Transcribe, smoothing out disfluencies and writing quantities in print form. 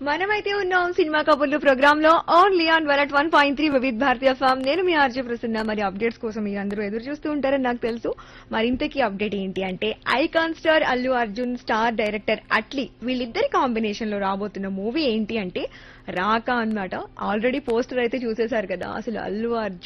మనమైతే ఉన్నాం సినిమా కబుర్లు ప్రోగ్రామ్ లో ఓన్లీ ఆన్ 101.3 వివిధ భారతీయ ఫామ్. నేను మీ ఆర్జే ప్రసన్న. మరి అప్డేట్స్ కోసం మీరు అందరూ ఎదురు చూస్తూ ఉంటారని నాకు తెలుసు. మరింతకీ అప్డేట్ ఏంటి అంటే icon star Allu Arjun, star director Atlee వీళ్ళిద్దరి కాంబినేషన్ లో రాబోతున్న మూవీ ఏంటి అంటే రాకా అన్నమాట. ఆల్రెడీ పోస్టర్ అయితే చూసేశారు కదా. అసలు అల్లు అర్జున్